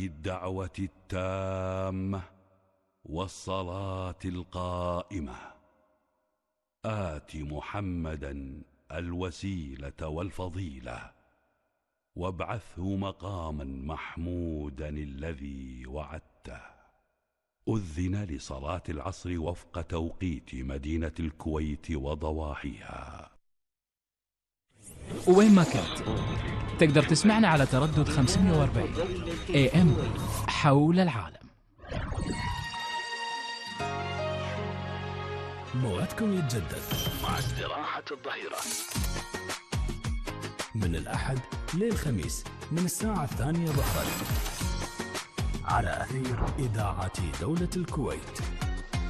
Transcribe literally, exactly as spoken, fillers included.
الدعوة التامة والصلاة القائمة آت محمدا الوسيلة والفضيلة وابعثه مقاما محمودا الذي وعدته. أذن لصلاة العصر وفق توقيت مدينة الكويت وضواحيها. وين ما كنت تقدر تسمعنا على تردد خمسمية وأربعين إيه إم حول العالم. موعدكم يتجدد مع استراحة الظهيرة من الأحد للخميس من الساعة الثانية ظهرا على أثير إذاعة دولة الكويت.